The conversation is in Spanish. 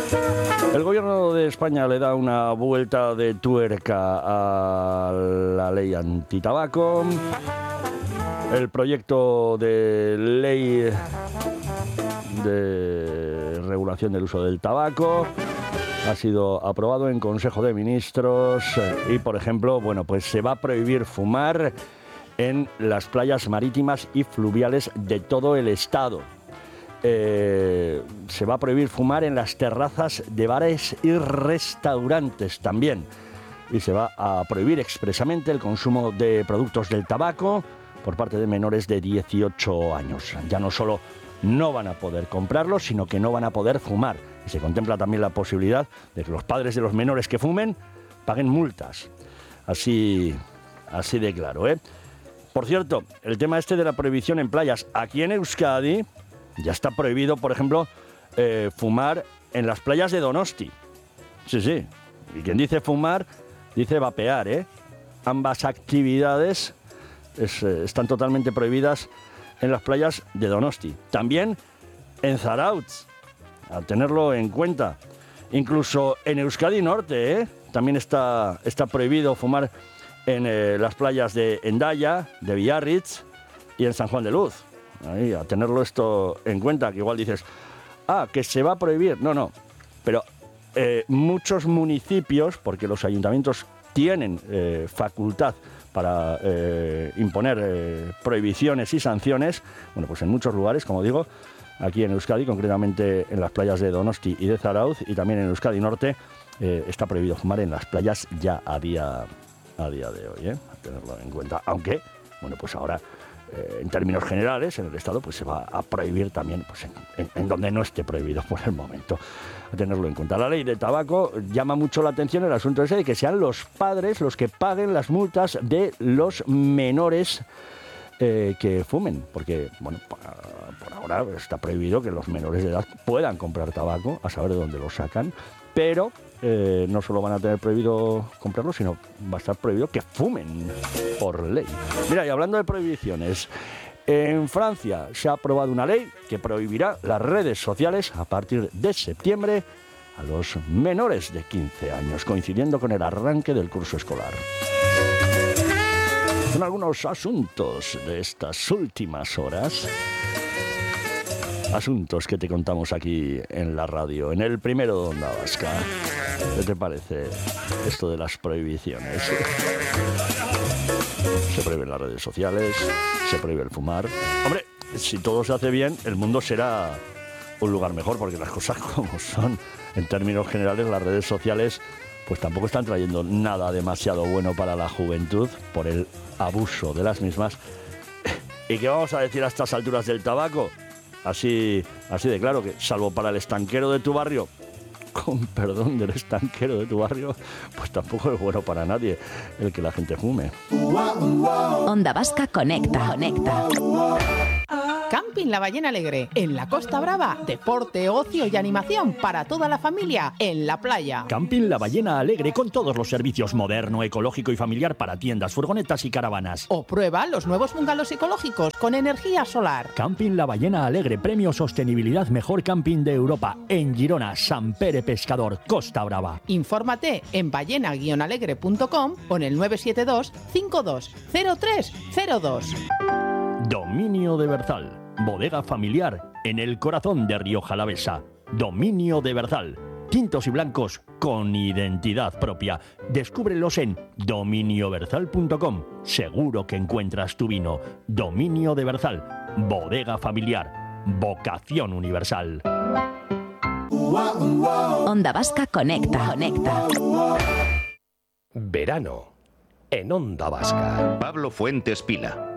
El gobierno de España le da una vuelta de tuerca a la ley antitabaco. El proyecto de ley de regulación del uso del tabaco ha sido aprobado en Consejo de Ministros y, por ejemplo, bueno, pues se va a prohibir fumar en las playas marítimas y fluviales de todo el estado. Se va a prohibir fumar en las terrazas de bares y restaurantes también. Y se va a prohibir expresamente el consumo de productos del tabaco por parte de menores de 18 años. Ya no solo no van a poder comprarlos, sino que no van a poder fumar. Y se contempla también la posibilidad de que los padres de los menores que fumen paguen multas. Así de claro, ¿eh? Por cierto, el tema este de la prohibición en playas. Aquí en Euskadi ya está prohibido, por ejemplo, fumar en las playas de Donosti. Sí. Y quien dice fumar, dice vapear, ¿eh? Ambas actividades están totalmente prohibidas en las playas de Donosti. También en Zarautz, a tenerlo en cuenta. Incluso en Euskadi Norte, también está prohibido fumar en las playas de Hendaya, de Biarritz y en San Juan de Luz. Ahí, a tenerlo esto en cuenta, que igual dices, que se va a prohibir. No, pero muchos municipios, porque los ayuntamientos tienen facultad para imponer prohibiciones y sanciones, bueno, pues en muchos lugares, como digo, aquí en Euskadi, concretamente en las playas de Donosti y de Zarautz, y también en Euskadi Norte, está prohibido fumar en las playas ya a día de hoy, a tenerlo en cuenta. Aunque, bueno, pues ahora, en términos generales, en el Estado, pues se va a prohibir también, pues en donde no esté prohibido por el momento, a tenerlo en cuenta. La ley de tabaco llama mucho la atención el asunto ese de que sean los padres los que paguen las multas de los menores que fumen, porque, bueno, por ahora está prohibido que los menores de edad puedan comprar tabaco, a saber de dónde lo sacan, pero no solo van a tener prohibido comprarlo, sino va a estar prohibido que fumen por ley. Mira, y hablando de prohibiciones, en Francia se ha aprobado una ley que prohibirá las redes sociales a partir de septiembre a los menores de 15 años, coincidiendo con el arranque del curso escolar. Son algunos asuntos de estas últimas horas. Asuntos que te contamos aquí en la radio, en el primero de Onda Vasca. ¿Qué te parece esto de las prohibiciones? Se prohíben las redes sociales, se prohíbe el fumar. Hombre, si todo se hace bien, el mundo será un lugar mejor, porque las cosas como son. En términos generales, las redes sociales pues tampoco están trayendo nada demasiado bueno para la juventud por el abuso de las mismas. ¿Y qué vamos a decir a estas alturas del tabaco? Así de claro, que salvo para el estanquero de tu barrio, con perdón del estanquero de tu barrio, pues tampoco es bueno para nadie el que la gente fume. Onda Vasca conecta. Camping La Ballena Alegre, en la Costa Brava. Deporte, ocio y animación para toda la familia en la playa. Camping La Ballena Alegre, con todos los servicios moderno, ecológico y familiar para tiendas, furgonetas y caravanas. O prueba los nuevos bungalows ecológicos con energía solar. Camping La Ballena Alegre, premio Sostenibilidad Mejor Camping de Europa, en Girona, Sant Pere Pescador, Costa Brava. Infórmate en ballena-alegre.com o en el 972 520302. Dominio de Berzal, bodega familiar en el corazón de Rioja Alavesa. Dominio de Berzal, tintos y blancos con identidad propia. Descúbrelos en dominioberzal.com. Seguro que encuentras tu vino. Dominio de Berzal, bodega familiar, vocación universal. Onda Vasca conecta. Verano en Onda Vasca. Pablo Fuentes Pila.